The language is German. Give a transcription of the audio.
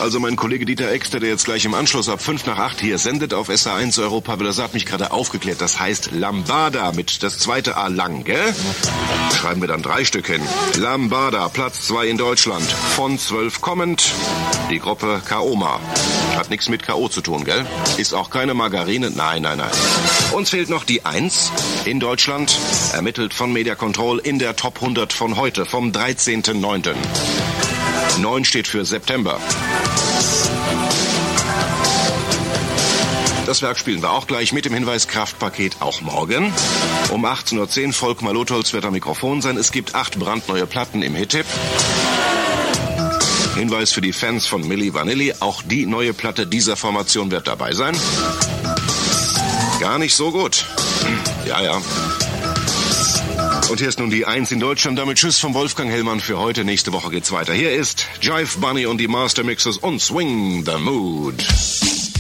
Also mein Kollege Dieter Exter, der jetzt gleich im Anschluss ab 7:55 hier sendet auf SA1 Europa, das hat mich gerade aufgeklärt. Das heißt Lambada mit das zweite A lang, gell? Schreiben wir dann 3 Stück hin. Lambada, Platz 2 in Deutschland. Von 12 kommend. Die Gruppe Kaoma. Hat nichts mit K.O. zu tun, gell? Ist auch keine Margarine. Nein. Uns fehlt noch die 1 in Deutschland. Ermittelt von Media Control in der Top 100 von heute, vom 13.09. 9 steht für September. Das Werk spielen wir auch gleich mit dem Hinweis Kraftpaket auch morgen. Um 18:10 Uhr Volkmar Lotholz wird am Mikrofon sein. Es gibt 8 brandneue Platten im Hit-Tipp. Hinweis für die Fans von Milli Vanilli, auch die neue Platte dieser Formation wird dabei sein. Gar nicht so gut. Ja. Und hier ist nun die 1 in Deutschland. Damit Tschüss vom Wolfgang Hellmann für heute. Nächste Woche geht's weiter. Hier ist Jive Bunny und die Master Mixes und Swing the Mood.